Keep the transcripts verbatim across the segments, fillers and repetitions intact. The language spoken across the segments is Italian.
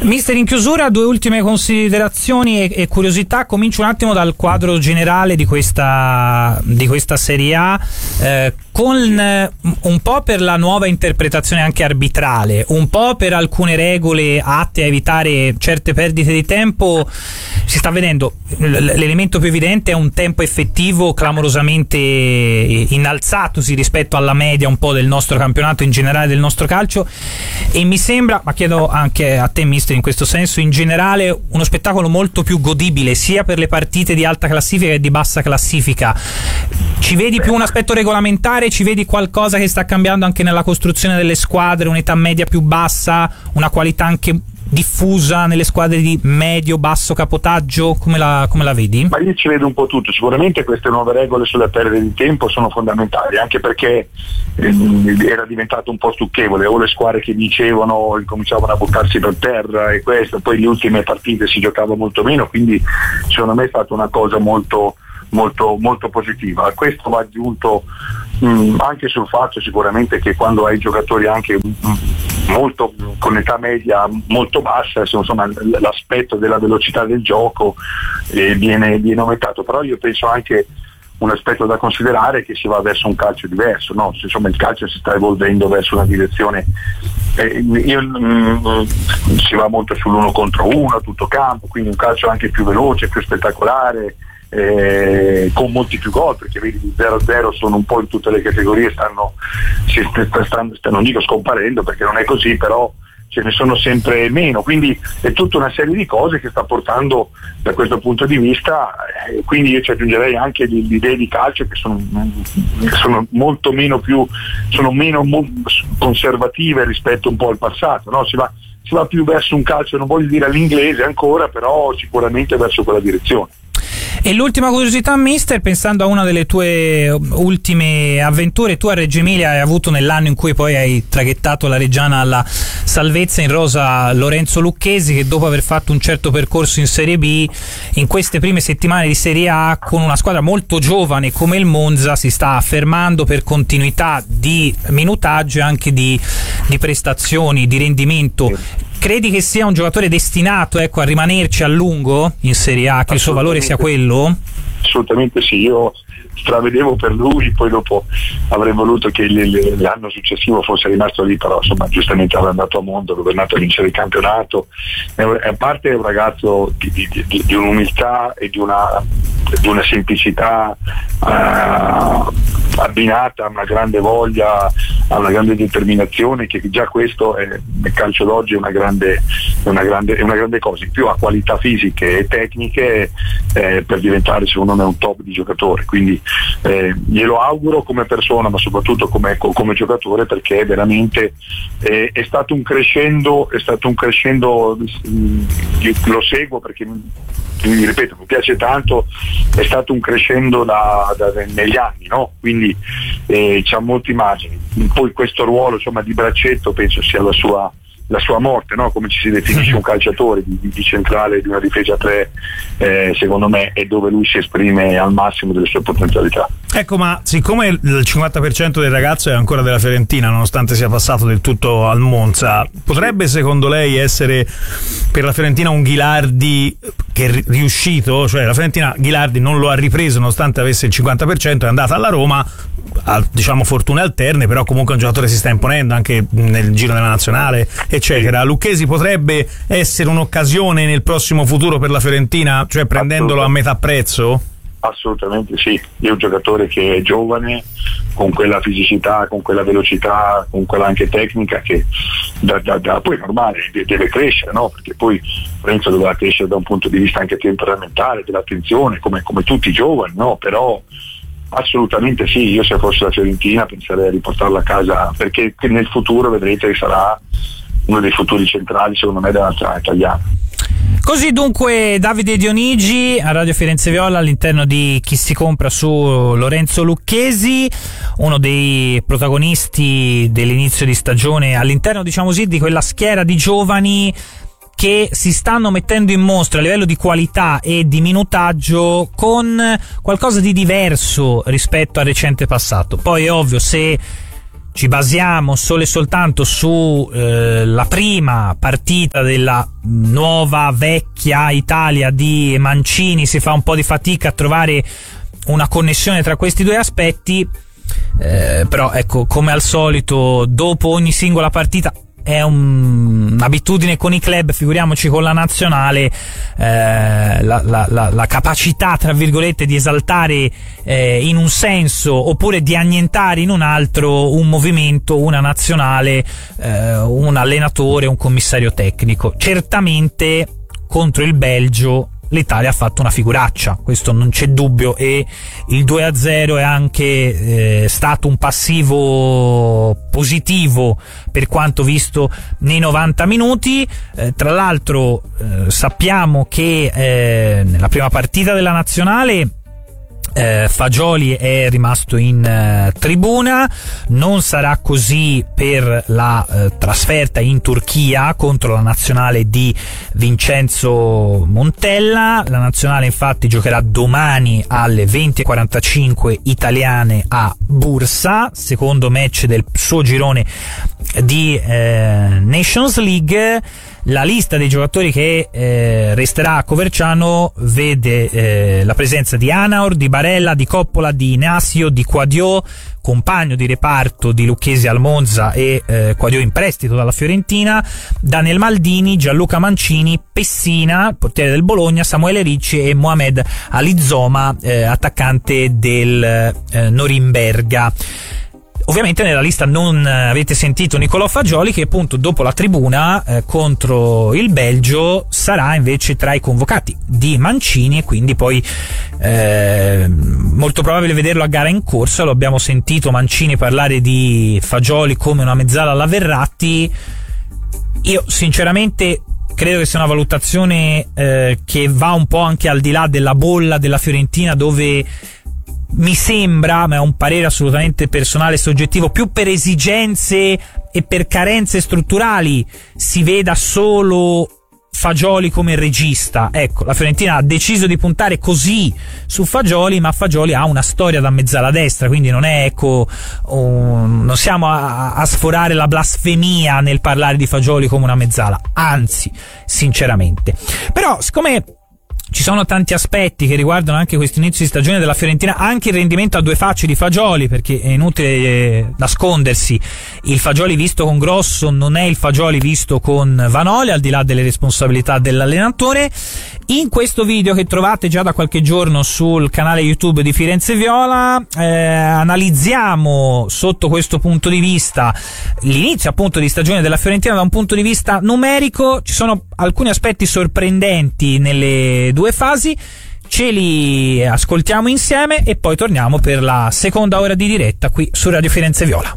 Mister, in chiusura due ultime considerazioni e, e curiosità. Comincio un attimo dal quadro generale di questa di questa Serie A, eh, con eh, un po' per la nuova interpretazione anche arbitrale, un po' per alcune regole atte a evitare certe perdite di tempo. Si sta vedendo, l'elemento più evidente è un tempo effettivo clamorosamente innalzatosi rispetto alla media un po' del nostro campionato, in generale del nostro calcio, e mi sembra, ma chiedo anche a te mister in questo senso, in generale uno spettacolo molto più godibile sia per le partite di alta classifica che di bassa classifica. Ci vedi più un aspetto regolamentare, ci vedi qualcosa che sta cambiando anche nella costruzione delle squadre, un'età media più bassa, una qualità anche diffusa nelle squadre di medio-basso capotaggio? Come la, come la vedi? Ma io ci vedo un po' tutto. Sicuramente queste nuove regole sulle perdite di tempo sono fondamentali, anche perché ehm, era diventato un po' stucchevole, o le squadre che vincevano cominciavano a buttarsi per terra e questo, poi le ultime partite si giocava molto meno, quindi secondo me è stata una cosa molto molto molto positiva. A questo va aggiunto mh, anche sul fatto sicuramente che quando hai giocatori anche mh, molto con età media molto bassa, insomma l'aspetto della velocità del gioco eh, viene, viene aumentato, però io penso anche un aspetto da considerare è che si va verso un calcio diverso, no? Insomma il calcio si sta evolvendo verso una direzione, eh, io, mh, si va molto sull'uno contro uno a tutto campo, quindi un calcio anche più veloce, più spettacolare, Eh, con molti più gol, perché vedi gli zero a zero sono un po' in tutte le categorie, stanno, si, stanno, stanno non dico scomparendo perché non è così, però ce ne sono sempre meno, quindi è tutta una serie di cose che sta portando da questo punto di vista, eh, quindi io ci aggiungerei anche le idee di calcio che sono, sono molto meno più sono meno mo- conservative rispetto un po' al passato, no? Si va, si va più verso un calcio, non voglio dire all'inglese ancora, però sicuramente verso quella direzione. E l'ultima curiosità, mister, pensando a una delle tue ultime avventure, tu a Reggio Emilia hai avuto, nell'anno in cui poi hai traghettato la Reggiana alla salvezza, in rosa Lorenzo Lucchesi, che dopo aver fatto un certo percorso in Serie B, in queste prime settimane di Serie A con una squadra molto giovane come il Monza si sta affermando per continuità di minutaggio e anche di, di prestazioni, di rendimento. Credi che sia un giocatore destinato, ecco, a rimanerci a lungo in Serie A, che il suo valore sia quello? Assolutamente sì, io stravedevo per lui, poi dopo avrei voluto che l'anno successivo fosse rimasto lì, però insomma giustamente era andato a mondo, dove è andato a vincere il campionato. A parte è un ragazzo di, di, di, di un'umiltà e di una, di una semplicità uh, abbinata a una grande voglia, a una grande determinazione, che già questo è, nel calcio d'oggi è una grande, è una grande, è una grande cosa, in più ha qualità fisiche e tecniche eh, per diventare secondo me un top di giocatore, quindi eh, glielo auguro come persona ma soprattutto come, come giocatore, perché veramente eh, è stato un crescendo, è stato un crescendo, io lo seguo perché mi ripeto, mi piace tanto, è stato un crescendo da, da, negli anni, no? Quindi eh, c'ha molte immagini. Poi questo ruolo insomma di braccetto penso sia la sua la sua morte, no? Come ci si definisce un calciatore di, di centrale di una difesa tre, eh, secondo me è dove lui si esprime al massimo delle sue potenzialità. Ecco, ma siccome il cinquanta per cento del ragazzo è ancora della Fiorentina, nonostante sia passato del tutto al Monza, potrebbe secondo lei essere per la Fiorentina un Ghilardi che è riuscito? Cioè la Fiorentina Ghilardi non lo ha ripreso nonostante avesse il cinquanta per cento, è andata alla Roma, a, diciamo fortune alterne, però comunque un giocatore si sta imponendo anche nel giro della nazionale eccetera. Lucchesi potrebbe essere un'occasione nel prossimo futuro per la Fiorentina, cioè prendendolo a metà prezzo? Assolutamente sì, è un giocatore che è giovane, con quella fisicità, con quella velocità, con quella anche tecnica che da, da, da, poi è normale, deve crescere, no? Perché poi Lorenzo dovrà crescere da un punto di vista anche temperamentale, dell'attenzione, come, come tutti i giovani, no? Però assolutamente sì, io se fossi la Fiorentina penserei a riportarlo a casa, perché nel futuro vedrete che sarà uno dei futuri centrali secondo me della nazionale italiana. Così dunque Davide Dionigi a Radio Firenze Viola all'interno di Chi si compra su Lorenzo Lucchesi, uno dei protagonisti dell'inizio di stagione all'interno, diciamo così, di quella schiera di giovani che si stanno mettendo in mostra a livello di qualità e di minutaggio con qualcosa di diverso rispetto al recente passato. Poi è ovvio, se ci basiamo solo e soltanto su eh, la prima partita della nuova vecchia Italia di Mancini, si fa un po' di fatica a trovare una connessione tra questi due aspetti, eh, però ecco, come al solito dopo ogni singola partita è un, un'abitudine con i club, figuriamoci con la nazionale, eh, la, la, la, la capacità tra virgolette di esaltare eh, in un senso oppure di annientare in un altro un movimento, una nazionale, eh, un allenatore, un commissario tecnico. Certamente contro il Belgio l'Italia ha fatto una figuraccia, questo non c'è dubbio, e il due a zero è anche eh, stato un passivo positivo per quanto visto nei novanta minuti. Eh, tra l'altro eh, sappiamo che eh, nella prima partita della nazionale Eh, Fagioli è rimasto in eh, tribuna, non sarà così per la eh, trasferta in Turchia contro la nazionale di Vincenzo Montella. La nazionale infatti giocherà domani alle venti e quarantacinque italiane a Bursa, secondo match del suo girone di eh, Nations League. La lista dei giocatori che eh, resterà a Coverciano vede eh, la presenza di Anaur, di Barella, di Coppola, di Inacio, di Quadio, compagno di reparto di Lucchesi al Monza e eh, Quadio in prestito dalla Fiorentina, Daniel Maldini, Gianluca Mancini, Pessina, portiere del Bologna, Samuele Ricci e Mohamed Alizoma, eh, attaccante del eh, Norimberga. Ovviamente nella lista non avete sentito Nicolò Fagioli, che appunto dopo la tribuna eh, contro il Belgio sarà invece tra i convocati di Mancini, e quindi poi eh, molto probabile vederlo a gara in corsa. Lo abbiamo sentito Mancini parlare di Fagioli come una mezzala alla Verratti. Io sinceramente credo che sia una valutazione eh, che va un po' anche al di là della bolla della Fiorentina, dove mi sembra, ma è un parere assolutamente personale e soggettivo, più per esigenze e per carenze strutturali si veda solo Fagioli come regista. Ecco, la Fiorentina ha deciso di puntare così su Fagioli, ma Fagioli ha una storia da mezzala destra, quindi non è, ecco, un, non siamo a, a sforare la blasfemia nel parlare di Fagioli come una mezzala, anzi, sinceramente. Però, siccome ci sono tanti aspetti che riguardano anche questo inizio di stagione della Fiorentina, anche il rendimento a due facce di Fagioli, perché è inutile eh, nascondersi, il Fagioli visto con Grosso non è il Fagioli visto con Vanoli, al di là delle responsabilità dell'allenatore. In questo video, che trovate già da qualche giorno sul canale YouTube di Firenze Viola, eh, analizziamo sotto questo punto di vista l'inizio appunto di stagione della Fiorentina da un punto di vista numerico. Ci sono alcuni aspetti sorprendenti nelle due fasi, ce li ascoltiamo insieme e poi torniamo per la seconda ora di diretta qui su Radio Firenze Viola.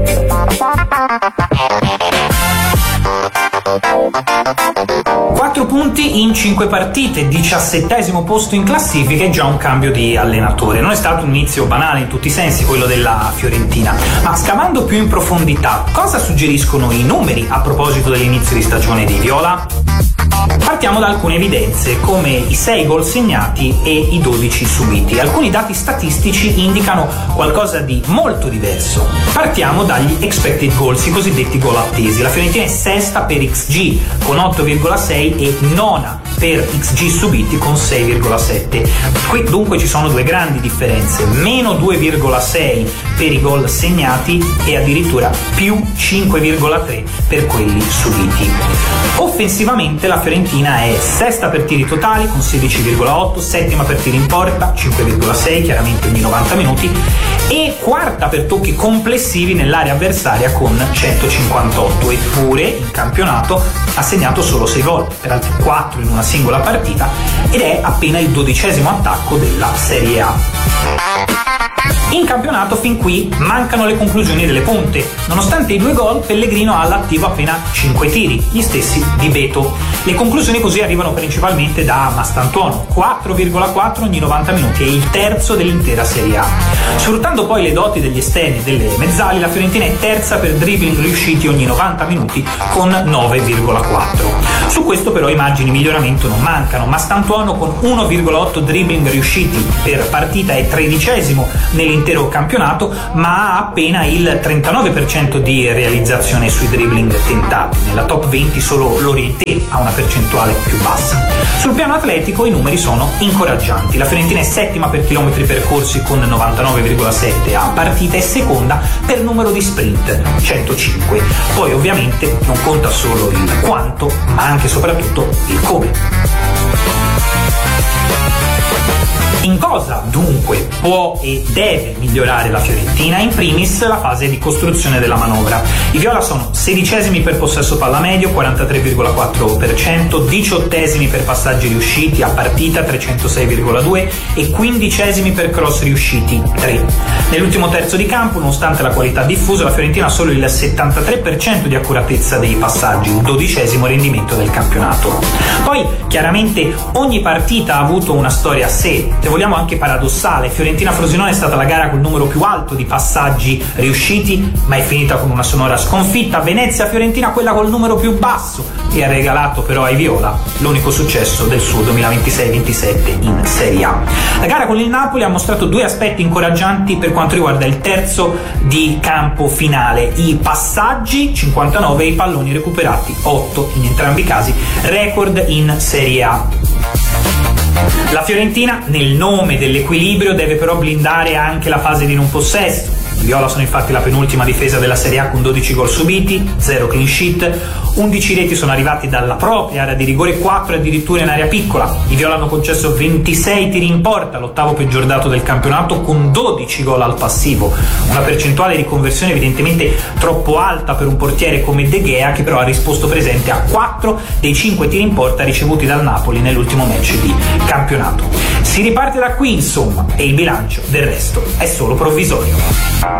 Quattro punti in cinque partite, diciassettesimo posto in classifica e già un cambio di allenatore. Non è stato un inizio banale in tutti i sensi quello della Fiorentina, ma scavando più in profondità, cosa suggeriscono i numeri a proposito dell'inizio di stagione di Viola? Partiamo da alcune evidenze, come i sei gol segnati e i dodici subiti. Alcuni dati statistici indicano qualcosa di molto diverso. Partiamo dagli expected goals, i cosiddetti gol attesi. La Fiorentina è sesta per X G con otto virgola sei e nona per X G subiti con sei virgola sette. Qui dunque ci sono due grandi differenze: meno due virgola sei per i gol segnati e addirittura più cinque virgola tre per quelli subiti. Offensivamente la Fiorentina è sesta per tiri totali con sedici virgola otto, settima per tiri in porta cinque virgola sei, chiaramente ogni novanta minuti, e quarta per tocchi complessivi nell'area avversaria con centocinquantotto. Eppure in campionato ha segnato solo sei gol, per altri quattro in una singola partita, ed è appena il dodicesimo attacco della Serie A. In campionato fin qui mancano le conclusioni delle punte. Nonostante i due gol, Pellegrino ha all'attivo appena cinque tiri, gli stessi di Beto. Le conclusioni così arrivano principalmente da Mastantuono, quattro virgola quattro ogni novanta minuti, è il terzo dell'intera Serie A. Sfruttando poi le doti degli esterni e delle mezzali, la Fiorentina è terza per dribbling riusciti ogni novanta minuti con nove virgola quattro. Su questo però i margini di miglioramento non mancano. Mastantuono con uno virgola otto dribbling riusciti per partita è tredicesimo nell'intero campionato, ma ha appena il trentanove per cento di realizzazione sui dribbling tentati. Nella top venti solo l'Oriente ha una percentuale più bassa. Sul piano atletico i numeri sono incoraggianti. La Fiorentina è settima per chilometri percorsi con novantanove virgola sette a partita e seconda per numero di sprint, centocinque. Poi ovviamente non conta solo il quanto, ma anche e soprattutto il come. In cosa dunque può e deve migliorare la Fiorentina? In primis la fase di costruzione della manovra. I viola sono sedicesimi per possesso palla medio, quarantatré virgola quattro per cento, diciottesimi per passaggi riusciti a partita, trecentosei virgola due, e quindicesimi per cross riusciti, tre. Nell'ultimo terzo di campo, nonostante la qualità diffusa, la Fiorentina ha solo il settantatré per cento di accuratezza dei passaggi, il dodicesimo rendimento del campionato. Poi chiaramente ogni partita ha avuto una storia a sé, se vogliamo anche paradossale. Fiorentina-Frosinone è stata la gara col numero più alto di passaggi riusciti, ma è finita con una sonora sconfitta. Venezia-Fiorentina quella col numero più basso, e ha regalato però ai viola l'unico successo del suo duemilaventisei ventisette in Serie A. La gara con il Napoli ha mostrato due aspetti incoraggianti per quanto riguarda il terzo di campo finale: i passaggi cinquantanove e i palloni recuperati otto, in entrambi i casi record in Serie A. La Fiorentina, nel nome dell'equilibrio, deve però blindare anche la fase di non possesso. I viola sono infatti la penultima difesa della Serie A con dodici gol subiti, zero clean sheet, undici reti sono arrivati dalla propria area di rigore, quattro addirittura in area piccola. I viola hanno concesso ventisei tiri in porta, l'ottavo peggior dato del campionato, con dodici gol al passivo, una percentuale di conversione evidentemente troppo alta per un portiere come De Gea, che però ha risposto presente a quattro dei cinque tiri in porta ricevuti dal Napoli nell'ultimo match di campionato. Si riparte da qui insomma, e il bilancio del resto è solo provvisorio.